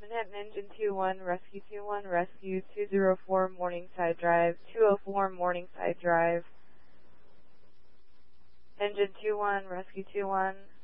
Manhattan Engine 2-1, Rescue 2-1, Rescue 204 Morningside Drive, 204 Morningside Drive. Engine 2-1, Rescue 2-1.